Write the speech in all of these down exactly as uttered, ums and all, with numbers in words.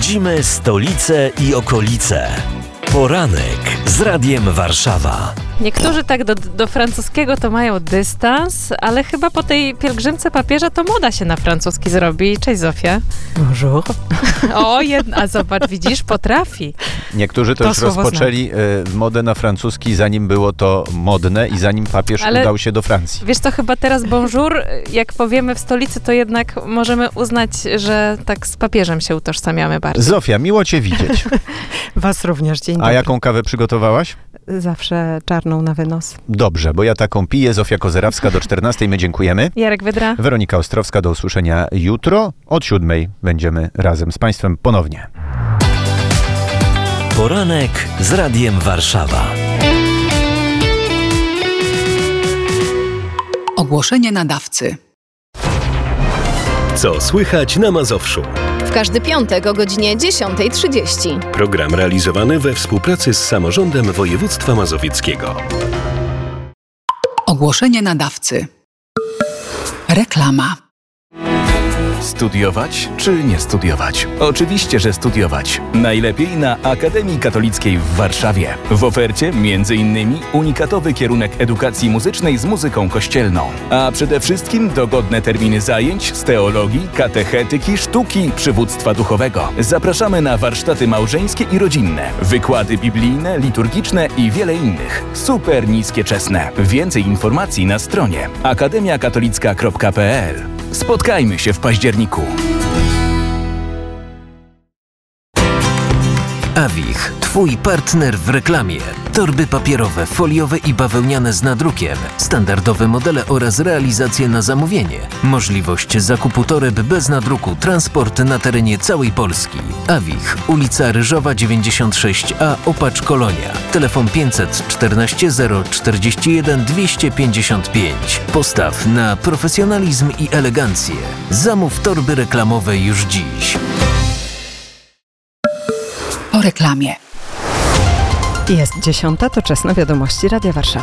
Śledzimy stolicę i okolice. Poranek z Radiem Warszawa. Niektórzy tak do, do francuskiego to mają dystans, ale chyba po tej pielgrzymce papieża to moda się na francuski zrobi. Cześć Zofia. Bonjour. O, jedna, a zobacz, widzisz, potrafi. Niektórzy to, To już słowo rozpoczęli y, modę na francuski, zanim było to modne i zanim papież Ale udał się do Francji. Wiesz co, chyba teraz bonjour, jak powiemy w stolicy, to jednak możemy uznać, że tak z papieżem się utożsamiamy bardziej. Zofia, miło cię widzieć. Was również, dzień A dobry. jaką kawę przygotowałaś? Zawsze czarną na wynos. Dobrze, bo ja taką piję. Zofia Kozerawska do czternastej. My dziękujemy. Jarek Wydra. Weronika Ostrowska, do usłyszenia jutro. Od siódmej będziemy razem z Państwem ponownie. Poranek z Radiem Warszawa. Ogłoszenie nadawcy. Co słychać na Mazowszu? W każdy piątek o godzinie dziesiąta trzydzieści. Program realizowany we współpracy z Samorządem Województwa Mazowieckiego. Ogłoszenie nadawcy. Reklama. Studiować czy nie studiować? Oczywiście, że studiować. Najlepiej na Akademii Katolickiej w Warszawie. W ofercie między innymi unikatowy kierunek edukacji muzycznej z muzyką kościelną. A przede wszystkim dogodne terminy zajęć z teologii, katechetyki, sztuki, przywództwa duchowego. Zapraszamy na warsztaty małżeńskie i rodzinne, wykłady biblijne, liturgiczne i wiele innych. Super niskie czesne. Więcej informacji na stronie akademia katolicka kropka p l. Spotkajmy się w październiku. Awich, twój partner w reklamie. Torby papierowe, foliowe i bawełniane z nadrukiem. Standardowe modele oraz realizacje na zamówienie. Możliwość zakupu toreb bez nadruku. Transport na terenie całej Polski. Awich, ulica Ryżowa dziewięćdziesiąt sześć a, Opacz Kolonia. Telefon pięćset czternaście zero czterdzieści jeden dwieście pięćdziesiąt pięć. Postaw na profesjonalizm i elegancję. Zamów torby reklamowe już dziś. Po reklamie. Jest dziesiąta, to czas na wiadomości Radia Warszawa.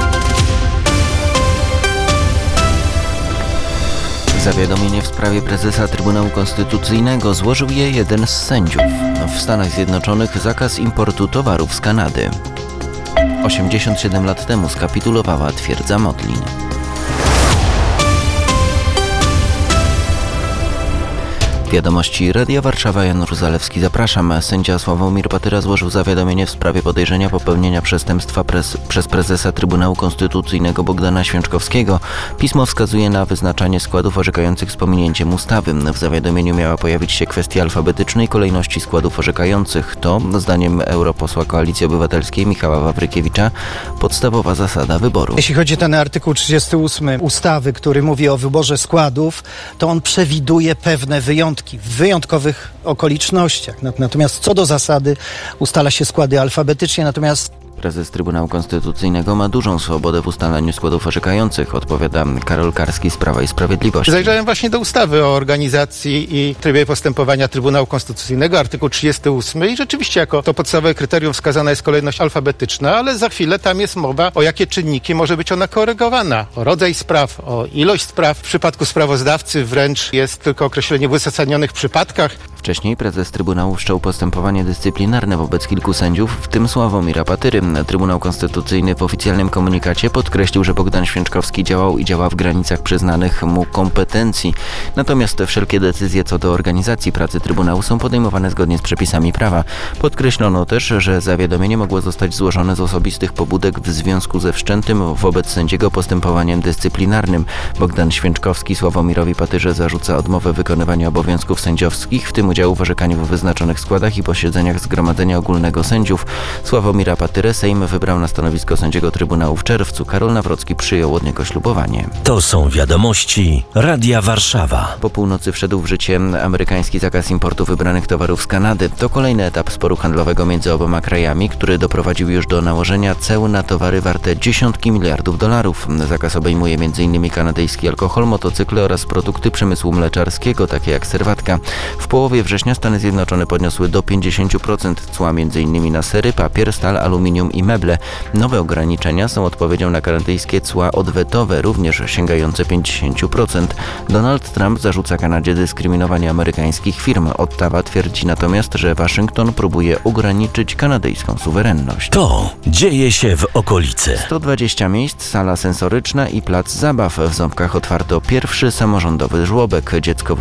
Zawiadomienie w sprawie prezesa Trybunału Konstytucyjnego złożył je jeden z sędziów. W Stanach Zjednoczonych zakaz importu towarów z Kanady. osiemdziesiąt siedem lat temu skapitulowała twierdza Modlin. Wiadomości Radia Warszawa, Janusz Zalewski, zapraszam. Sędzia Sławomir Patyra złożył zawiadomienie w sprawie podejrzenia popełnienia przestępstwa pres, przez prezesa Trybunału Konstytucyjnego Bogdana Święczkowskiego. Pismo wskazuje na wyznaczanie składów orzekających z pominięciem ustawy. W zawiadomieniu miała pojawić się kwestia alfabetycznej kolejności składów orzekających. To, zdaniem europosła Koalicji Obywatelskiej Michała Wawrykiewicza, podstawowa zasada wyboru. Jeśli chodzi o ten artykuł trzydziesty ósmy ustawy, który mówi o wyborze składów, to on przewiduje pewne wyjątki w wyjątkowych okolicznościach. Natomiast co do zasady ustala się składy alfabetycznie, natomiast Prezes Trybunału Konstytucyjnego ma dużą swobodę w ustalaniu składów orzekających, odpowiada Karol Karski z Prawa i Sprawiedliwości. Zajrzałem właśnie do ustawy o organizacji i trybie postępowania Trybunału Konstytucyjnego, artykuł trzydziesty ósmy, i rzeczywiście jako to podstawowe kryterium wskazana jest kolejność alfabetyczna, ale za chwilę tam jest mowa, o jakie czynniki może być ona korygowana. O rodzaj spraw, o ilość spraw. W przypadku sprawozdawcy wręcz jest tylko określenie w uzasadnionych przypadkach. Wcześniej prezes Trybunału wszczął postępowanie dyscyplinarne wobec kilku sędziów, w tym Sławomira Patyry. Trybunał Konstytucyjny w oficjalnym komunikacie podkreślił, że Bogdan Święczkowski działał i działa w granicach przyznanych mu kompetencji. Natomiast wszelkie decyzje co do organizacji pracy Trybunału są podejmowane zgodnie z przepisami prawa. Podkreślono też, że zawiadomienie mogło zostać złożone z osobistych pobudek w związku ze wszczętym wobec sędziego postępowaniem dyscyplinarnym. Bogdan Święczkowski Sławomirowi Patyrze zarzuca odmowę wykonywania obowiązków sędziowskich, w tym udziału w orzekaniu w wyznaczonych składach i posiedzeniach Zgromadzenia Ogólnego Sędziów. Sławomira Patyrę Sejm wybrał na stanowisko sędziego Trybunału w czerwcu. Karol Nawrocki przyjął od niego ślubowanie. To są wiadomości Radia Warszawa. Po północy wszedł w życie amerykański zakaz importu wybranych towarów z Kanady. To kolejny etap sporu handlowego między oboma krajami, który doprowadził już do nałożenia ceł na towary warte dziesiątki miliardów dolarów. Zakaz obejmuje między innymi kanadyjski alkohol, motocykle oraz produkty przemysłu mleczarskiego, takie jak serwatka. W połowie połowie września Stany Zjednoczone podniosły do pięćdziesiąt procent cła m.in. na sery, papier, stal, aluminium i meble. Nowe ograniczenia są odpowiedzią na kanadyjskie cła odwetowe, również sięgające pięćdziesiąt procent. Donald Trump zarzuca Kanadzie dyskryminowanie amerykańskich firm. Ottawa twierdzi natomiast, że Waszyngton próbuje ograniczyć kanadyjską suwerenność. To dzieje się w okolicy. sto dwadzieścia miejsc, sala sensoryczna i plac zabaw. W Ząbkach otwarto pierwszy samorządowy żłobek. Dziecko